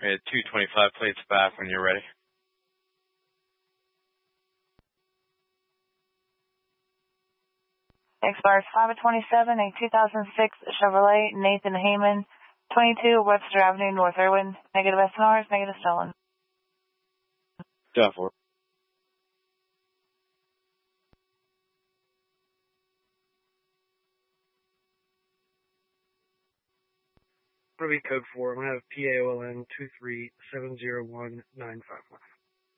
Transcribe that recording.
We had 225 plates back when you're ready. Expires 5/27, a 2006 Chevrolet Nathan Heyman, 22 Webster Avenue, North Irwin. Negative SNRs, negative stolen. Down for. Ruby code 4. I'm going to have PAOLN 23701-951.